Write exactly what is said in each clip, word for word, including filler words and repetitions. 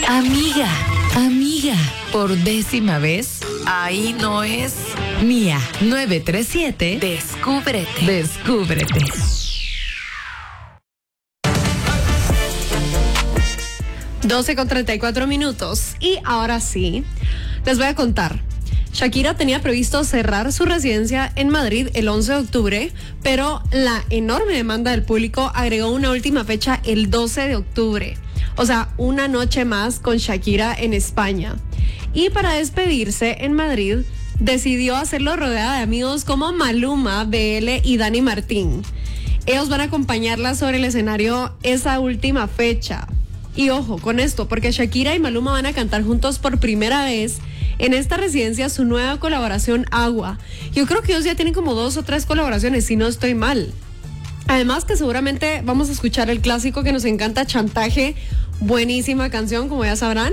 Amiga, amiga, por décima vez, ahí no es. Mía nueve tres siete, descúbrete, descúbrete. doce con treinta y cuatro minutos. Y ahora sí, les voy a contar. Shakira tenía previsto cerrar su residencia en Madrid el once de octubre, pero la enorme demanda del público agregó una última fecha el doce de octubre. O sea, una noche más con Shakira en España. Y para despedirse en Madrid, decidió hacerlo rodeada de amigos como Maluma, B L y Dani Martín. Ellos van a acompañarla sobre el escenario esa última fecha. Y ojo con esto, porque Shakira y Maluma van a cantar juntos por primera vez en esta residencia su nueva colaboración Agua. Yo creo que ellos ya tienen como dos o tres colaboraciones, si no estoy mal. Además que seguramente vamos a escuchar el clásico que nos encanta, Chantaje, buenísima canción, como ya sabrán.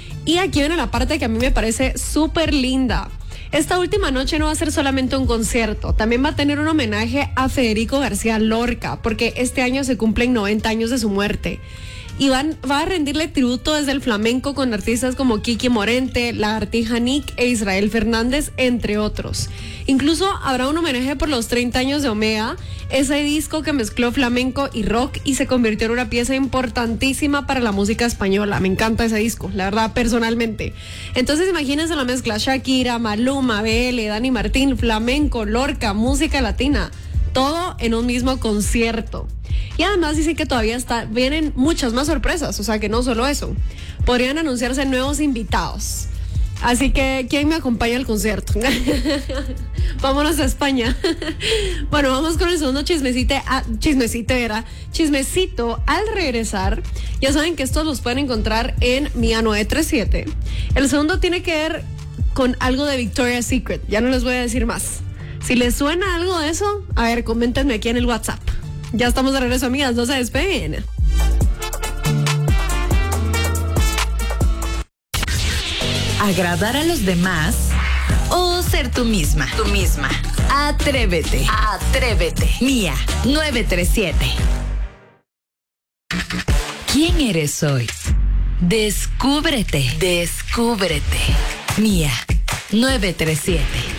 Y aquí viene la parte que a mí me parece súper linda. Esta última noche no va a ser solamente un concierto, también va a tener un homenaje a Federico García Lorca, porque este año se cumplen noventa años de su muerte. Y van, va a rendirle tributo desde el flamenco con artistas como Kiki Morente, Lagartija Nick e Israel Fernández, entre otros. Incluso habrá un homenaje por los treinta años de Omega, ese disco que mezcló flamenco y rock y se convirtió en una pieza importantísima para la música española. Me encanta ese disco, la verdad, personalmente. Entonces imagínense la mezcla: Shakira, Maluma, B L, Dani Martín, flamenco, Lorca, música latina. Todo en un mismo concierto. Y además dicen que todavía está, vienen muchas más sorpresas, o sea que no solo eso. Podrían anunciarse nuevos invitados. Así que, ¿quién me acompaña al concierto? Vámonos a España. Bueno, vamos con el segundo chismecito. Ah, chismecito era. Chismecito al regresar. Ya saben que estos los pueden encontrar en Mía nueve tres siete. El segundo tiene que ver con algo de Victoria's Secret. Ya no les voy a decir más. Si les suena algo de eso, a ver, coméntenme aquí en el WhatsApp. Ya estamos de regreso, amigas, no se despeguen. ¿Agradar a los demás o ser tú misma? Tú misma. Atrévete. Atrévete. Mía nueve tres siete. ¿Quién eres hoy? Descúbrete. Descúbrete. Mía nueve tres siete.